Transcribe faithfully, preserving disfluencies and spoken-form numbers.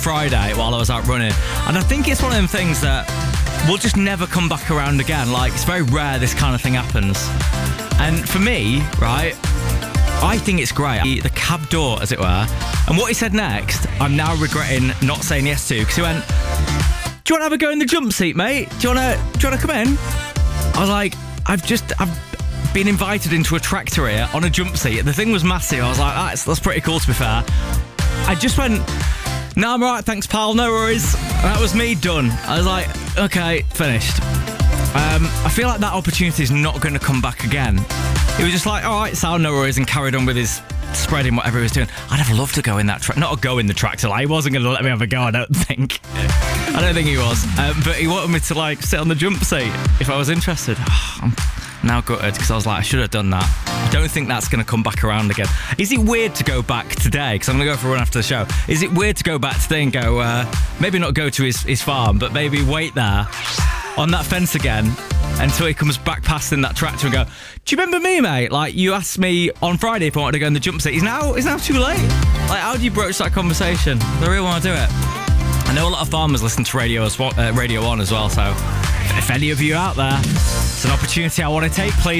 Friday while I was out running. And I think it's one of them things that will just never come back around again. Like, it's very rare this kind of thing happens. And for me, right, I think it's great. The cab door, as it were. And what he said next, I'm now regretting not saying yes to, because he went, do you want to have a go in the jump seat, mate? Do you want to, do you want to come in? I was like, I've just, I've been invited into a tractor here on a jump seat. The thing was massive. I was like, that's, that's pretty cool, to be fair. I just went, no, I'm all right, thanks, pal, no worries. That was me, done. I was like, okay, finished. Um, I feel like that opportunity is not going to come back again. He was just like, all right, sound, no worries, and carried on with his spreading whatever he was doing. I'd have loved to go in that tractor. Not a go in the tractor. Like, he wasn't going to let me have a go, I don't think. I don't think he was. Um, but he wanted me to, like, sit on the jump seat if I was interested. Oh, I'm now gutted, because I was like, I should have done that. I don't think that's going to come back around again. Is it weird to go back today? Because I'm going to go for a run after the show. Is it weird to go back today and go, uh, maybe not go to his, his farm, but maybe wait there on that fence again until he comes back past in that tractor and go, do you remember me, mate? Like, you asked me on Friday if I wanted to go in the jump seat. Is now, is now too late? Like, how do you broach that conversation? I really want to do it. I know a lot of farmers listen to Radio, as well, uh, Radio one as well, so if any of you out there, it's an opportunity I want to take, please.